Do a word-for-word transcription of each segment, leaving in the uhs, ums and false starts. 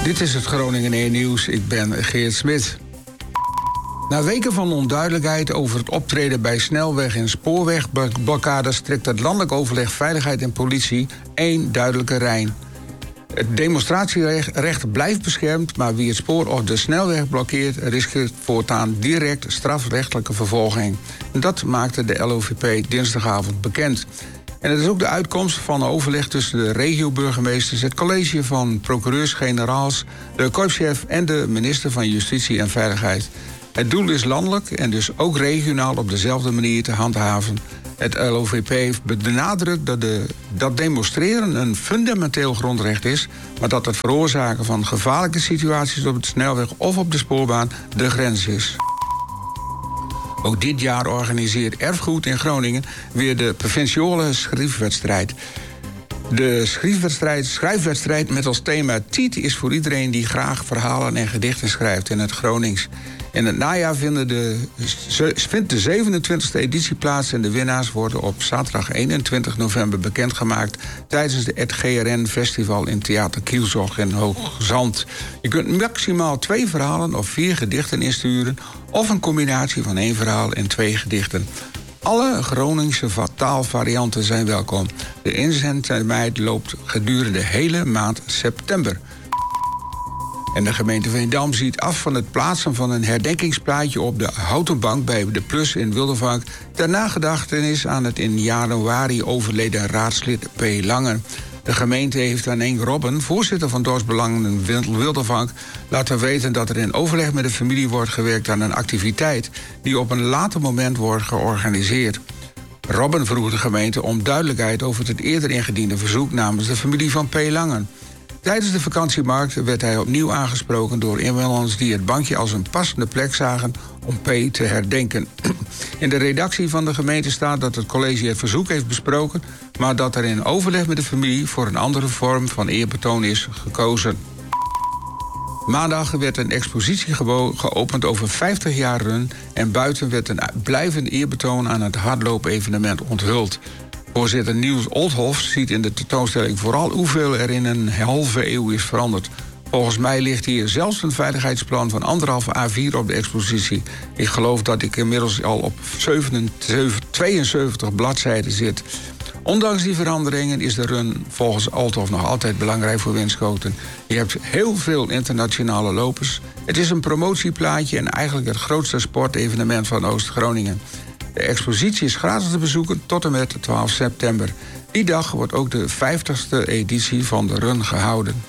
Dit is het Groningen één Nieuws. Ik ben Geert Smit. Na weken van onduidelijkheid over het optreden bij snelweg- en spoorwegblokkades trekt het Landelijk Overleg Veiligheid en Politie één duidelijke lijn. Het demonstratierecht blijft beschermd, maar wie het spoor of de snelweg blokkeert riskeert voortaan direct strafrechtelijke vervolging. En dat maakte de L O V P dinsdagavond bekend. En het is ook de uitkomst van een overleg tussen de regioburgemeesters, het college van procureurs-generaals, de korpschef en de minister van Justitie en Veiligheid. Het doel is landelijk en dus ook regionaal op dezelfde manier te handhaven. Het L O V P heeft benadrukt dat, de, dat demonstreren een fundamenteel grondrecht is, maar dat het veroorzaken van gevaarlijke situaties op de snelweg of op de spoorbaan de grens is. Ook dit jaar organiseert Erfgoed in Groningen weer de provinciale schrijfwedstrijd. De schrijfwedstrijd, schrijfwedstrijd met als thema Tiet is voor iedereen die graag verhalen en gedichten schrijft in het Gronings. In het najaar vinden de, vindt de zevenentwintigste editie plaats en de winnaars worden op zaterdag eenentwintig november bekendgemaakt tijdens het G R N-festival in Theater Kielzog in Hoogzand. Je kunt maximaal twee verhalen of vier gedichten insturen of een combinatie van één verhaal en twee gedichten. Alle Groningse taalvarianten zijn welkom. De inzendtermijn loopt gedurende de hele maand september. En de gemeente Veendam ziet af van het plaatsen van een herdenkingsplaatje op de houten bank bij de Plus in Wildervank ter nagedachtenis aan het in januari overleden raadslid P. Langen. De gemeente heeft aan Henk Robben, voorzitter van Dorpsbelangen Wildervank, laten weten dat er in overleg met de familie wordt gewerkt aan een activiteit die op een later moment wordt georganiseerd. Robben vroeg de gemeente om duidelijkheid over het eerder ingediende verzoek namens de familie van P. Langen. Tijdens de vakantiemarkt werd hij opnieuw aangesproken door inwoners die het bankje als een passende plek zagen om P. te herdenken. In de redactie van de gemeente staat dat het college het verzoek heeft besproken, maar dat er in overleg met de familie voor een andere vorm van eerbetoon is gekozen. Maandag werd een expositie geopend over vijftig jaar run en buiten werd een blijvend eerbetoon aan het hardloopevenement onthuld. Voorzitter Niels Oldhoff ziet in de tentoonstelling vooral hoeveel er in een halve eeuw is veranderd. Volgens mij ligt hier zelfs een veiligheidsplan van anderhalve A vier op de expositie. Ik geloof dat ik inmiddels al op tweeënzeventig bladzijden zit. Ondanks die veranderingen is de run volgens Oldhoff nog altijd belangrijk voor Winschoten. Je hebt heel veel internationale lopers. Het is een promotieplaatje en eigenlijk het grootste sportevenement van Oost-Groningen. De expositie is gratis te bezoeken tot en met twaalf september. Die dag wordt ook de vijftigste editie van de run gehouden.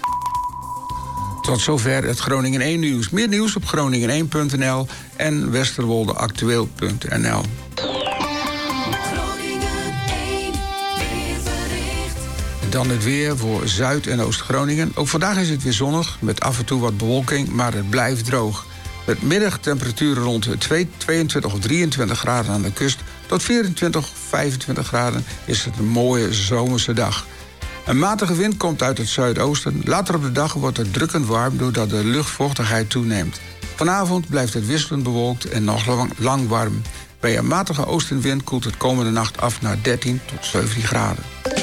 Tot zover het Groningen één Nieuws. Meer nieuws op groningen één punt n l en westerwoldeactueel punt n l. Dan het weer voor Zuid- en Oost-Groningen. Ook vandaag is het weer zonnig, met af en toe wat bewolking, maar het blijft droog. Met middagtemperaturen rond de tweeëntwintig of drieëntwintig graden aan de kust tot vierentwintig of vijfentwintig graden is het een mooie zomerse dag. Een matige wind komt uit het zuidoosten. Later op de dag wordt het drukkend warm doordat de luchtvochtigheid toeneemt. Vanavond blijft het wisselend bewolkt en nog lang, lang warm. Bij een matige oostenwind koelt het komende nacht af naar dertien tot zeventien graden.